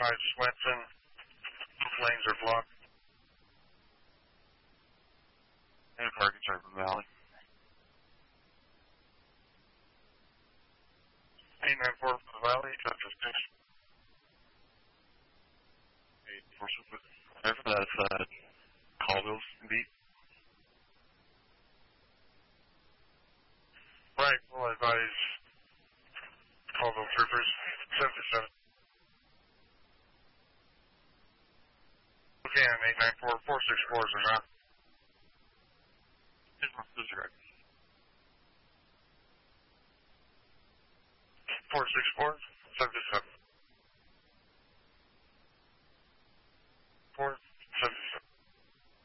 Swenson. Both lanes are blocked. And targets are in the valley. 894 for the valley, touch us 6. 846, that's Colville's beat. Right, we'll advise Colville troopers, 77. Okay, on 894, 464 is not. This is right. 464, 77.